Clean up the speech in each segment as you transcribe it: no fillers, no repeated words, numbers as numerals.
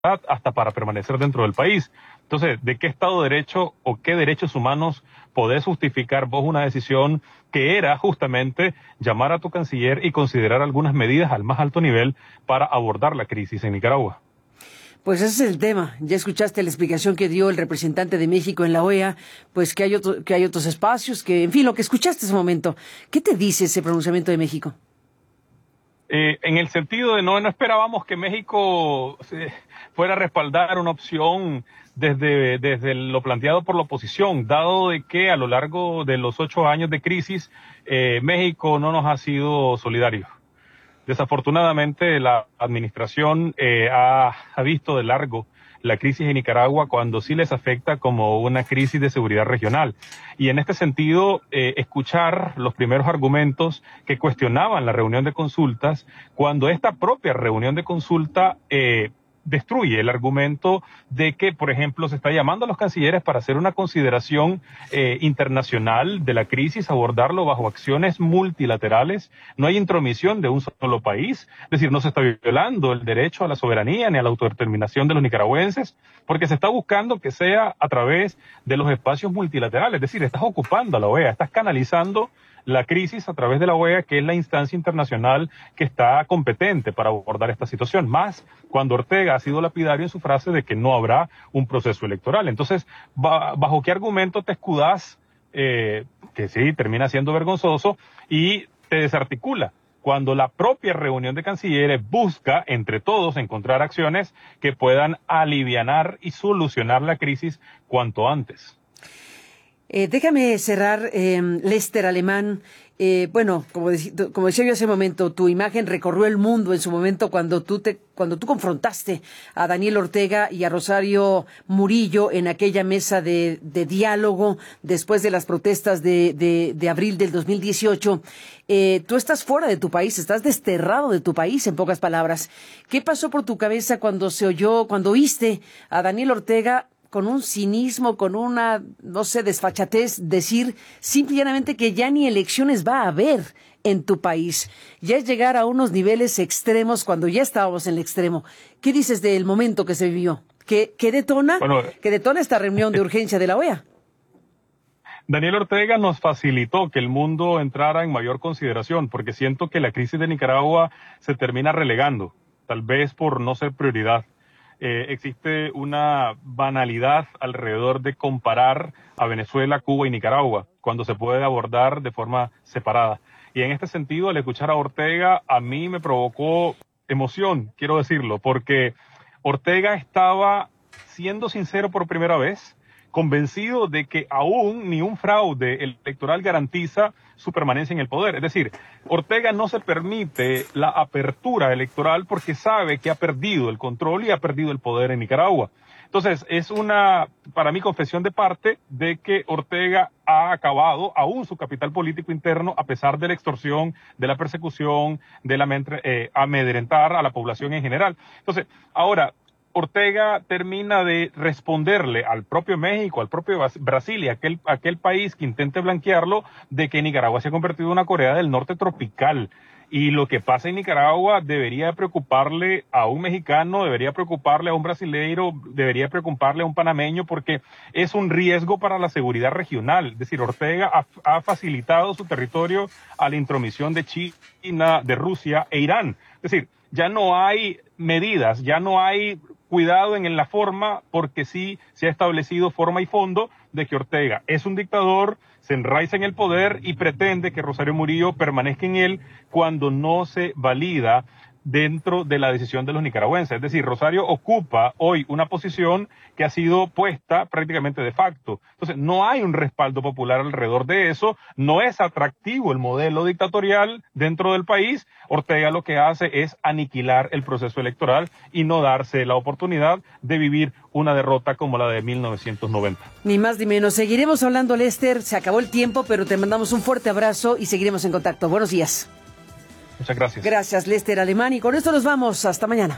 hasta para permanecer dentro del país. Entonces, ¿de qué Estado de Derecho o qué derechos humanos podés justificar vos una decisión que era justamente llamar a tu canciller y considerar algunas medidas al más alto nivel para abordar la crisis en Nicaragua? Pues ese es el tema. Ya escuchaste la explicación que dio el representante de México en la OEA, pues que hay otros espacios, que, en fin, lo que escuchaste ese momento. ¿Qué te dice ese pronunciamiento de México? En el sentido de no esperábamos que México fuera a respaldar una opción desde lo planteado por la oposición, dado de que a lo largo de los 8 años de crisis, México no nos ha sido solidario. Desafortunadamente, la administración ha visto de largo la crisis en Nicaragua cuando sí les afecta como una crisis de seguridad regional. Y en este sentido, escuchar los primeros argumentos que cuestionaban la reunión de consultas, cuando esta propia reunión de consulta destruye el argumento de que, por ejemplo, se está llamando a los cancilleres para hacer una consideración internacional de la crisis, abordarlo bajo acciones multilaterales. No hay intromisión de un solo país, es decir, no se está violando el derecho a la soberanía ni a la autodeterminación de los nicaragüenses, porque se está buscando que sea a través de los espacios multilaterales, es decir, estás ocupando a la OEA, estás canalizando la crisis a través de la OEA, que es la instancia internacional que está competente para abordar esta situación, más cuando Ortega ha sido lapidario en su frase de que no habrá un proceso electoral. Entonces, ¿bajo qué argumento te escudás, que sí, termina siendo vergonzoso, y te desarticula cuando la propia reunión de cancilleres busca, entre todos, encontrar acciones que puedan alivianar y solucionar la crisis cuanto antes? Déjame cerrar, Lester Alemán. Bueno, como decía yo hace un momento, tu imagen recorrió el mundo en su momento cuando tú confrontaste a Daniel Ortega y a Rosario Murillo en aquella mesa de diálogo después de las protestas de abril del 2018. Tú estás fuera de tu país, estás desterrado de tu país, en pocas palabras. ¿Qué pasó por tu cabeza cuando oíste a Daniel Ortega con un cinismo, con una, no sé, desfachatez, decir simplemente que ya ni elecciones va a haber en tu país? Ya es llegar a unos niveles extremos cuando ya estábamos en el extremo. ¿Qué dices del momento que se vivió? ¿Qué detona? Bueno, ¿Qué detona esta reunión de urgencia de la OEA? Daniel Ortega nos facilitó que el mundo entrara en mayor consideración, porque siento que la crisis de Nicaragua se termina relegando, tal vez por no ser prioridad. Existe una banalidad alrededor de comparar a Venezuela, Cuba y Nicaragua, cuando se puede abordar de forma separada. Y en este sentido, al escuchar a Ortega, a mí me provocó emoción, quiero decirlo, porque Ortega estaba siendo sincero por primera vez, convencido de que aún ni un fraude electoral garantiza su permanencia en el poder. Es decir, Ortega no se permite la apertura electoral porque sabe que ha perdido el control y ha perdido el poder en Nicaragua. Entonces, es una, para mí, confesión de parte de que Ortega ha acabado aún su capital político interno a pesar de la extorsión, de la persecución, de la amedrentar a la población en general. Entonces, ahora, Ortega termina de responderle al propio México, al propio Brasil y aquel país que intente blanquearlo de que Nicaragua se ha convertido en una Corea del Norte tropical. Y lo que pasa en Nicaragua debería preocuparle a un mexicano, debería preocuparle a un brasileiro, debería preocuparle a un panameño, porque es un riesgo para la seguridad regional. Es decir, Ortega ha facilitado su territorio a la intromisión de China, de Rusia e Irán. Es decir, ya no hay medidas, ya no hay cuidado en la forma, porque sí se ha establecido forma y fondo de que Ortega es un dictador, se enraiza en el poder y pretende que Rosario Murillo permanezca en él cuando no se valida dentro de la decisión de los nicaragüenses. Es decir, Rosario ocupa hoy una posición que ha sido puesta prácticamente de facto. Entonces, no hay un respaldo popular alrededor de eso, no es atractivo el modelo dictatorial dentro del país. Ortega lo que hace es aniquilar el proceso electoral y no darse la oportunidad de vivir una derrota como la de 1990. Ni más ni menos. Seguiremos hablando, Lester. Se acabó el tiempo, pero te mandamos un fuerte abrazo y seguiremos en contacto. Buenos días. Muchas gracias. Gracias, Lester Alemán. Y con esto nos vamos. Hasta mañana.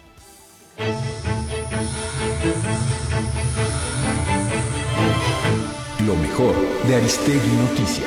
Lo mejor de Aristegui Noticias.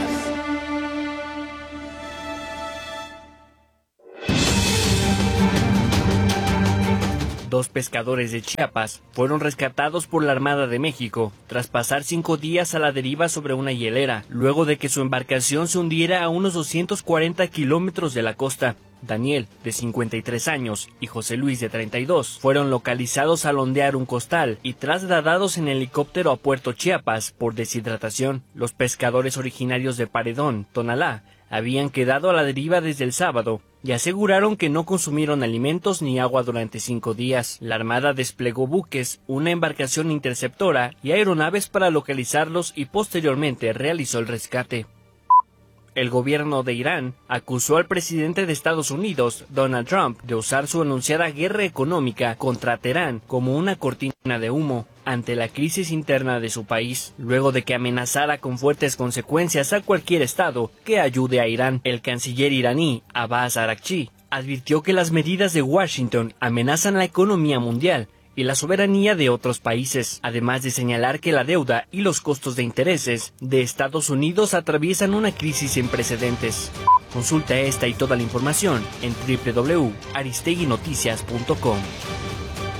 2 pescadores de Chiapas fueron rescatados por la Armada de México tras pasar 5 días a la deriva sobre una hielera, luego de que su embarcación se hundiera a unos 240 kilómetros de la costa. Daniel, de 53 años, y José Luis, de 32, fueron localizados al ondear un costal y trasladados en helicóptero a Puerto Chiapas por deshidratación. Los pescadores originarios de Paredón, Tonalá, habían quedado a la deriva desde el sábado y aseguraron que no consumieron alimentos ni agua durante 5 días. La Armada desplegó buques, una embarcación interceptora y aeronaves para localizarlos y posteriormente realizó el rescate. El gobierno de Irán acusó al presidente de Estados Unidos, Donald Trump, de usar su anunciada guerra económica contra Teherán como una cortina de humo ante la crisis interna de su país, luego de que amenazara con fuertes consecuencias a cualquier estado que ayude a Irán. El canciller iraní, Abbas Araghchi, advirtió que las medidas de Washington amenazan la economía mundial y la soberanía de otros países, además de señalar que la deuda y los costos de intereses de Estados Unidos atraviesan una crisis sin precedentes. Consulta esta y toda la información en www.aristeguinoticias.com.